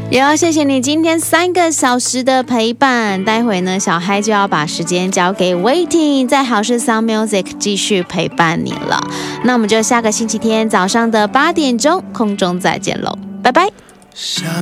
也要谢谢你今天3个小时的陪伴。待会呢，小嗨就要把时间交给 Waiting， 在好事 Sound Music 继续陪伴你了。那我们就下个星期天早上的8点钟空中再见喽，拜拜。